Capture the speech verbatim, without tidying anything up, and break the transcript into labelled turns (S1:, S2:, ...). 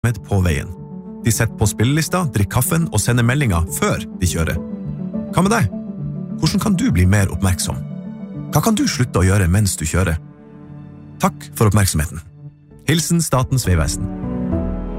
S1: med på veien. De setter på spillelista, drikker kaffen og sender meldinger før de kjører. Hva med deg? Hvordan kan du bli mer oppmerksom? Hva kan du slutte å gjøre mens du kjører? Takk for oppmerksomheten. Hilsen Statens Vegvesen.